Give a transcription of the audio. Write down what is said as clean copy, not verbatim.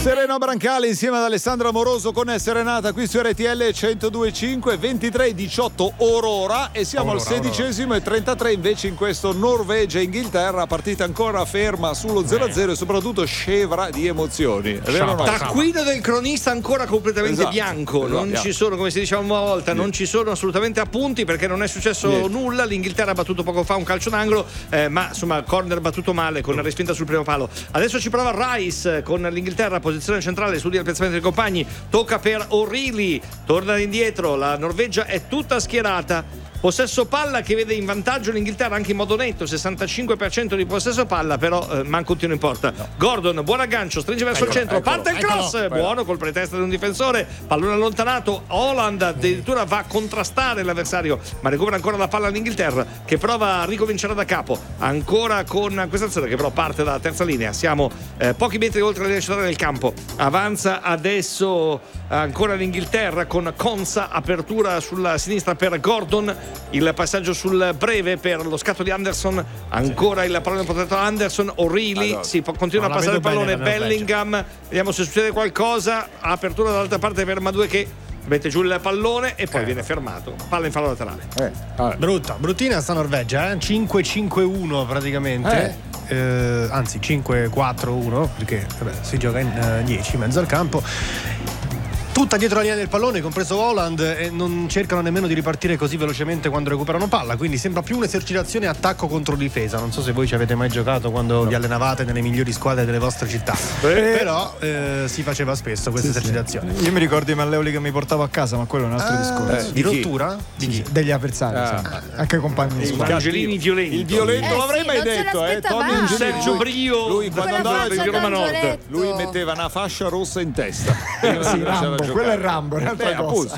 Serena Brancali insieme ad Alessandro Amoroso con Serenata qui su RTL 102.5, 23:18 Aurora e siamo al 16° e 33 invece in questo Norvegia-Inghilterra, partita ancora ferma sullo 0-0 e soprattutto scevra di emozioni. Taccuino del cronista ancora completamente bianco, non ci sono, come si diceva una volta, non ci sono assolutamente appunti perché non è successo nulla. L'Inghilterra ha battuto poco fa un calcio d'angolo, ma insomma corner battuto male con la respinta sul primo palo. Adesso ci prova Rice con l'Inghilterra, posizione centrale su lì al piazzamento dei compagni, tocca per O'Reilly, torna indietro, la Norvegia è tutta schierata. Possesso palla che vede in vantaggio l'Inghilterra anche in modo netto, 65% di possesso palla, però manca un tiro in porta. Gordon, buon aggancio, stringe verso il centro, parte il cross, buono col pretesta di un difensore, pallone allontanato, Haaland addirittura va a contrastare l'avversario, ma recupera ancora la palla all'Inghilterra che prova a ricominciare da capo, ancora con questa azione che però parte dalla terza linea. Siamo pochi metri oltre la linea centrale del campo, avanza adesso ancora l'Inghilterra con Konsa, apertura sulla sinistra per Gordon, il passaggio sul breve per lo scatto di Anderson, ancora il pallone protetto Anderson, O'Reilly continua a passare il pallone, Bellingham, vediamo se succede qualcosa, apertura dall'altra parte per Madueke, mette giù il pallone e poi viene fermato, palla in fallo laterale. Bruttina sta Norvegia, 5-5-1 praticamente, anzi 5-4-1 perché si gioca in 10 in mezzo al campo, tutta dietro la linea del pallone, compreso Haaland, e non cercano nemmeno di ripartire così velocemente quando recuperano palla, quindi sembra più un'esercitazione attacco contro difesa. Non so se voi ci avete mai giocato quando vi allenavate nelle migliori squadre delle vostre città, però si faceva spesso questa esercitazione. Io mi ricordo i malleoli che mi portavo a casa, ma quello è un altro discorso. Di rottura? Di chi? Degli avversari, anche compagni di squadra. Angelini violento. Il violento l'avrei mai detto, Tommy Angelini. Sergio Brio, lui quando andava di Roma Nord, lui metteva una fascia rossa in testa. Rambo, quello è Rambo, è un'altra cosa.